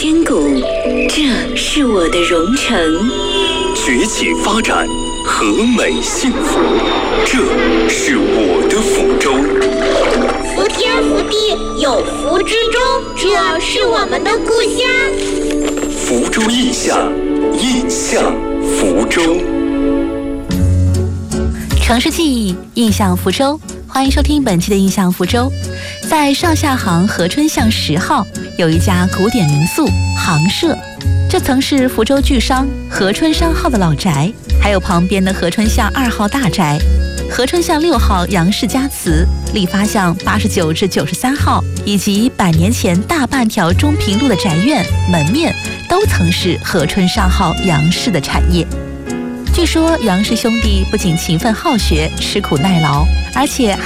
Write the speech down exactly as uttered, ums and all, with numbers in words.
千古，这是我的蓉城。 崛起发展，和美幸福，这是我的福州。 福天福地，有福之州，这是我们的故乡。 福州印象，印象福州。 城市记忆，印象福州。欢迎收听本期的印象福州。在上下杭合春巷十号有一家古典民宿杭舍，这曾是福州巨商合春商号的老宅，还有旁边的合春巷二号大宅、合春巷六号杨氏家祠、立发巷八十九至九十三号，以及百年前大半条中平路的宅院门面，都曾是合春商号杨氏的产业。据说杨氏兄弟不仅勤奋好学、吃苦耐劳，而且